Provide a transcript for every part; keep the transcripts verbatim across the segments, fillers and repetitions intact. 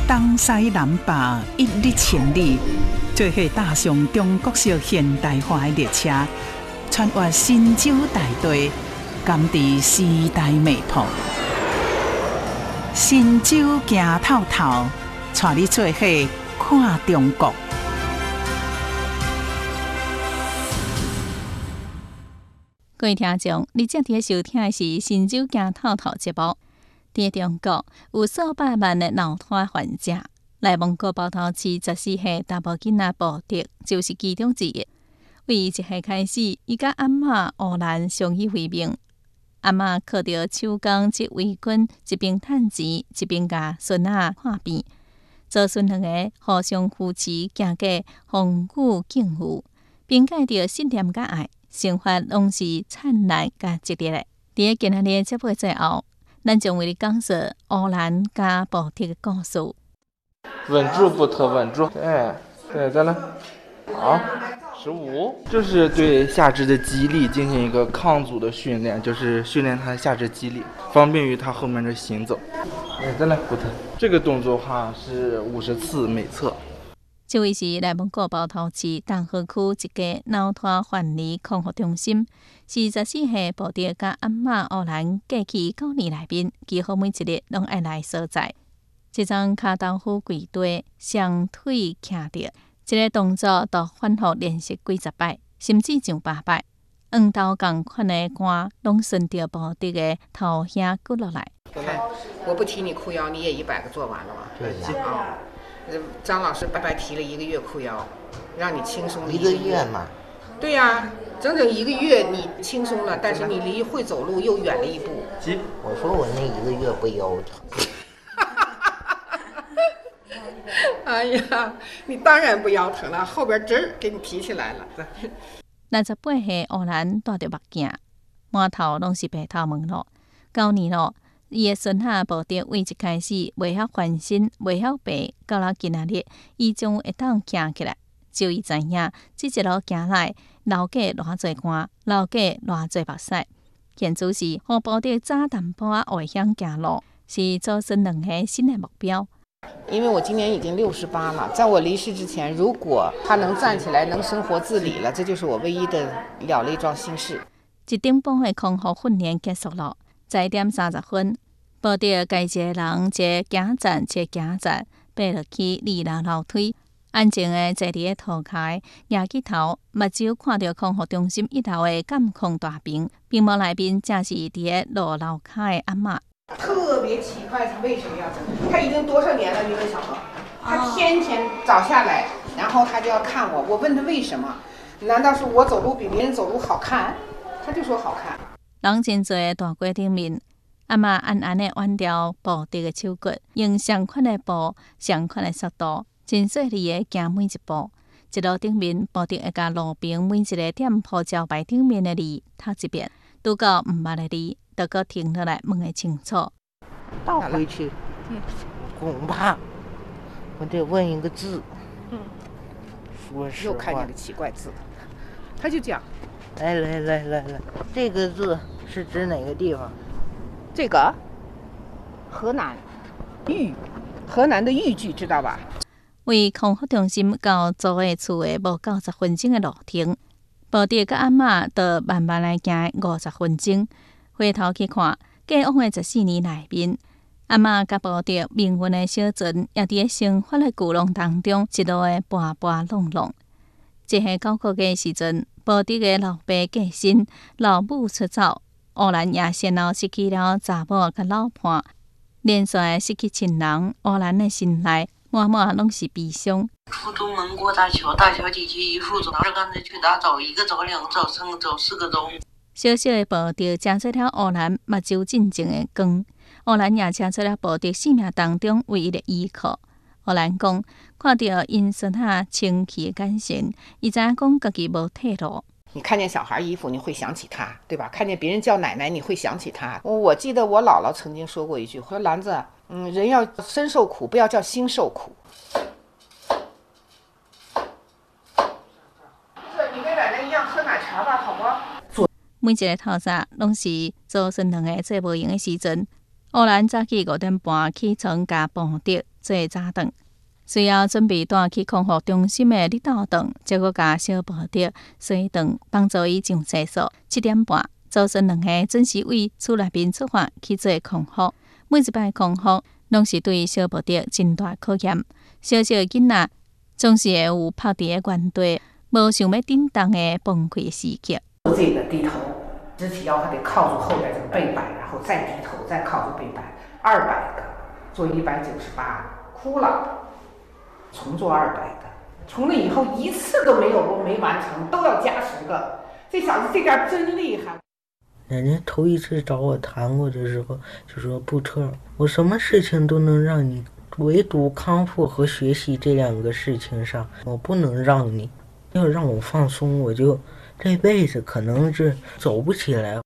东西南北一日千里，做伙踏上中国式现代化的列车，穿越神州大地，感知时代脉搏。神州行透透，带你做伙看中国。各位听众，你正在收听的是《神州行透透》节目。在中国，有数百万的脑瘫患者。内蒙古包头市十四岁查某囡仔布迪就是其中之一。为一岁开始，伊甲阿嬷乌兰相依为命。阿嬷靠着手工织围裙，一边趁钱，一边甲孙仔看病。祖孙两个互相扶持，行过风雨境遇，并介着信念甲爱。生活拢是灿烂甲激烈的。伫今仔日节目最后，咱将为你讲述乌兰甲布迪的故事。 稳住不特稳住，对对，再来，好，十五。这是对下肢的肌力进行一个抗阻的训练，就是训练他的下肢肌力，方便于他后面的行走。哎，再来，骨头。这个动作的话是五十次每侧。 这位是内蒙古包头市东河区一家脑瘫患儿康复中心，是十四岁布迪甲阿嬷乌兰过去九年内面，几乎每一日拢爱来所在。这张骹豆腐跪地，双腿徛着，这个动作都反复练习几十摆，甚至上百摆。黄豆同款的汗，拢顺着布迪的头兄滚落来。 看，我不提你裤腰，你也一百个做完了吧？ 对呀。 啊。张老师白白提了一个月裤腰，让你轻松了一个月嘛。 对呀、啊，整整一个月你轻松了，但是你离会走路又远了一步。 我说我那一个月不腰疼。 哎呀，你当然不腰疼了，后边直儿给你提起来了。 六十八岁乌兰戴着目镜，满头拢是白头毛咯。九年咯。伊的孙仔布迪为一开始袂晓翻身，袂晓爬，到了今仔日，伊终会当行起来。就伊知影，即一路行来，流过偌济汗，流过偌济目屎。现主是互布迪早淡薄仔危险行路，是祖孙两个新的目标。 因为我今年已经六十八了，在我离世之前，如果他能站起来，能生活自理了，这就是我唯一的了了一桩心事。 一顶帮的康复训练结束了，十一点三十分。布迪家一个人，一个行站，一个行站，爬落去二楼楼梯，安静的坐伫个涂骹，仰起头，目睭看到康复中心一楼的监控大屏，屏幕内面正是伫个落楼骹的阿嬷。 特别奇怪，他为什么要这样？他已经多少年了？你问小何，他天天早下来，然后他就要看我。我问他为什么？难道是我走路比别人走路好看？他就说好看。 人真多的大街顶面。阿嬷安安的挽掉布迪的手骨，用相款的步、相款的速度，真细腻的行每一步。一路顶面，布迪会甲路边每一个店铺招牌顶面的字读一遍，拄到毋捌的字，就搁停落来问个清楚。 倒回去，恐怕我得问一个字。 嗯， 说实话， 又看见个奇怪字，他就讲： 来来来来来，这个字是指哪个地方？ 这个河南豫，河南的豫剧知道吧？ 为康复中心到租的厝的无九十分钟的路程，布迪甲阿嬷就慢慢来行五十分钟。回头去看，过往的十四年内面，阿嬷甲布迪命运的小船，也伫个生活的巨浪当中，一路的波波浪浪。这下九个月时阵，布迪的老爸过身，老母出走。乌兰也先后失去了查某甲老伴，连续失去亲人，乌兰的心内满满拢是悲伤。 出中门过大桥，大桥底下一树走，二杆子去打走，一个走，两个走，三个走，四个走。 小小的布迪吃出了乌兰目睭真情的光，乌兰也吃出了布迪生命当中唯一的依靠。乌兰讲，看到因孙仔清气的眼神，伊知影讲家己无退路。 你看见小孩衣服，你会想起他，对吧？看见别人叫奶奶，你会想起他。我记得我姥姥曾经说过一句，说兰子，嗯，人要身受苦，不要叫心受苦。是你跟奶奶一样喝奶茶吧，好不？ 每一个透早拢是祖孙两个做无闲的时阵，乌兰早起五点半起床，甲布迪做早顿。随后准备带去康复中心的李道顿，结果甲小宝德洗顿，帮助伊上厕所。七点半，祖孙两个准时为厝内边出发去做康复。每一摆康复，拢是对小宝德真大考验。小小的囡仔总是会有泡伫个原地，无想要振动的崩溃时刻。 这个低头，肢体要还得靠住后边这个背板，然后再低头，再靠住背板。二百个，做一百九十八，哭了。重做二百个，从那以后一次都没有过没完成，都要加十个。这小子这点真厉害。 人家头一次找我谈过的时候就说：“布特，我什么事情都能让你，唯独康复和学习这两个事情上，我不能让你。要让我放松，我就这辈子可能是走不起来。”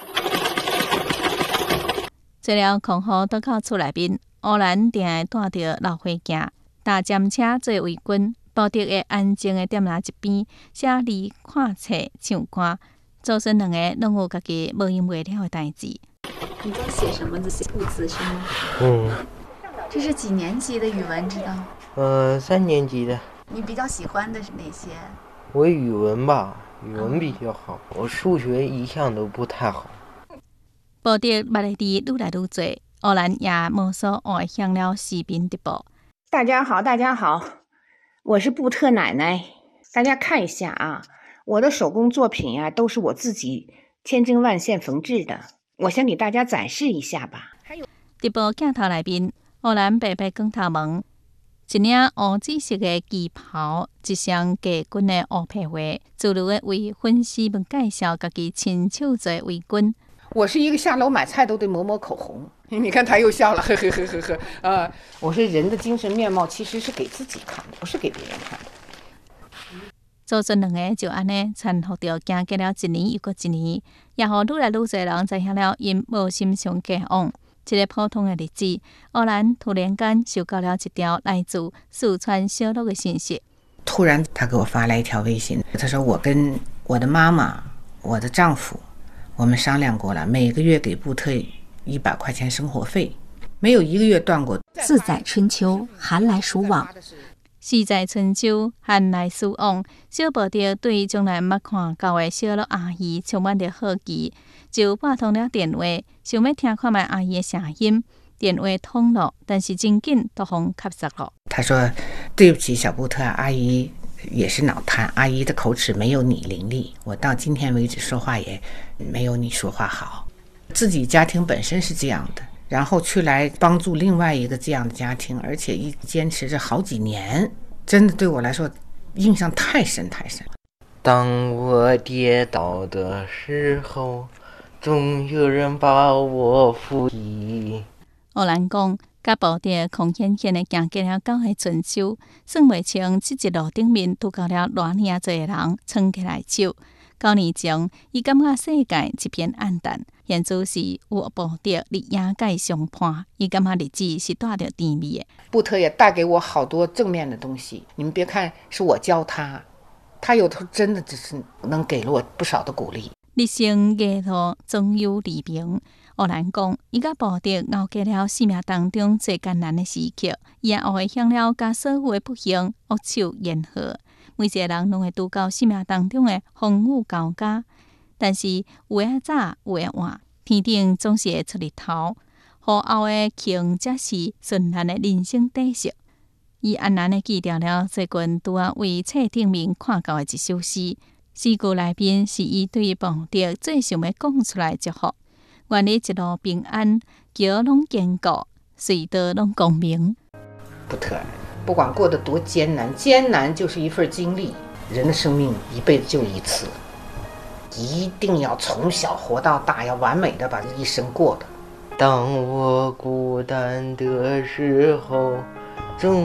做了康复倒到厝内边，乌兰定会带着老花镜。搭尖车做围裙，保德会安静的踮在一边，写字、看册、唱歌。祖孙两个拢有家己无完袂了的代志。 你在写什么？这些布字是吗？ 嗯。 这是几年级的语文？知道？ 呃，三年级的。 你比较喜欢的是哪些？ 我语文吧，语文比较好。嗯、我数学一向都不太好。 保德捌的字愈来愈多，乌兰也无所外向了视频直播。 大家好，大家好，我是布特奶奶。大家看一下啊，我的手工作品呀、啊，都是我自己千针万线缝制的。我先给大家展示一下吧。还有直播镜头内边，乌兰白白光头毛，一领乌紫色的旗袍，一双架裙的乌皮鞋，自如的为粉丝们介绍家己亲手做围裙。 我是一个下楼买菜都得抹抹口红，你看他又笑了，呵呵呵呵呵。呃，我说人的精神面貌其实是给自己看的，不是给别人看的。 祖孙两个就安尼搀扶着行过了一年又过一年，也互愈来愈多人知晓了因无心上过往。一个普通的日子，乌兰突然间收到了一条来自四川小路的信息。 突然，他给我发来一条微信，他说：“我跟我的妈妈、我的丈夫。”我们商量过了，每个月给布特一百块钱生活费，没有一个月断过。 自在春秋，寒来暑往。 四在春秋，寒来暑往。小宝德对将来捌看到的小乐阿姨充满着好奇，就拨通了电话，想要听看卖阿姨的声音。电话通了，但是真紧都互卡死了。 他说：“对不起，小布特，阿姨也是脑瘫，阿姨的口齿没有你伶俐，我到今天为止说话也没有你说话好。自己家庭本身是这样的，然后去来帮助另外一个这样的家庭，而且一坚持着好几年，真的对我来说印象太深太深。 当我跌倒的时候，总有人把我扶起。” 乌兰讲，甲布德空闲闲的行过了九个春秋，算袂清即一路顶面拄到了偌尔侪人撑起来手。九年前，伊感觉世界一片暗淡，现在是有布德伫野界相伴，伊感觉日子是带着甜蜜的。 布特也带给我好多正面的东西，你们别看是我教他，他有时候真的只是能给了我不少的鼓励。 日升月落，总有黎明。乌兰讲，伊甲布德熬过了生命当中最艰难的时刻，伊也回想了甲所有的不幸、恶手言和。每一个人拢会拄到生命当中的风雨交加，但是有诶早，有诶晚，天顶总是会出日头。雨后的晴，才是顺咱的人生底色。伊安然的记掉了这群拄啊为册顶面看到的一首诗，诗句内面是伊对布德最想要讲出来的祝福。愿你一路平安，桥拢坚固，隧道拢光明。 布特，不管过得多艰难，艰难就是一份经历。人的生命一辈子就一次，一定要从小活到大，要完美的把一生过的。 当我孤单的时候，总